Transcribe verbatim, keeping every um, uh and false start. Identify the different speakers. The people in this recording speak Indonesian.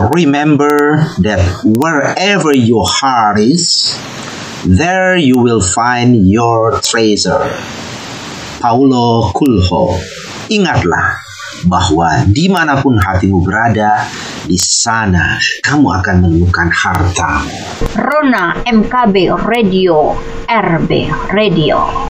Speaker 1: Remember that wherever your heart is, there you will find your treasure. Paulo Coelho. Ingatlah bahwa dimanapun hatimu berada, di sana kamu akan menemukan harta.
Speaker 2: Rona M K B Radio, R B Radio.